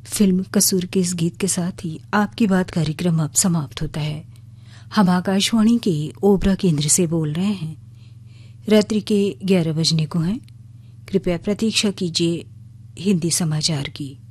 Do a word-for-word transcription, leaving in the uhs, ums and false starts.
Film कसूर के इस गीत के साथ ही आपकी बात कार्यक्रम अब समाप्त होता है। हम आकाशवाणी के ओबरा केंद्र से बोल रहे हैं। रात्रि के ग्यारह बजने को हैं। कृपया प्रतीक्षा कीजिए हिंदी समाचार की।